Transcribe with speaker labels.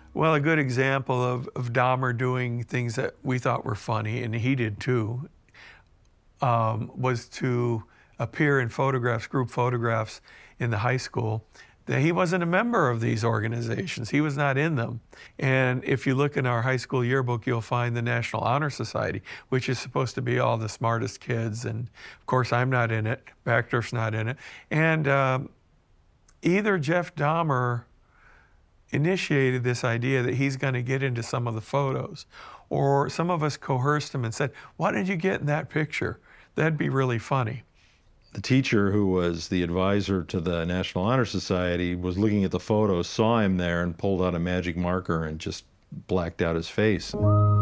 Speaker 1: Well, a good example of Dahmer doing things that we thought were funny, and he did too, was to appear in photographs, group photographs in the high school. That he wasn't a member of these organizations. He was not in them. And if you look in our high school yearbook, you'll find the National Honor Society, which is supposed to be all the smartest kids. And of course, I'm not in it. Backdorf's not in it. And either Jeff Dahmer initiated this idea that he's going to get into some of the photos, or some of us coerced him and said, why did you get in that picture? That'd be really funny.
Speaker 2: The teacher, who was the advisor to the National Honor Society, was looking at the photos, saw him there, and pulled out a magic marker and just blacked out his face.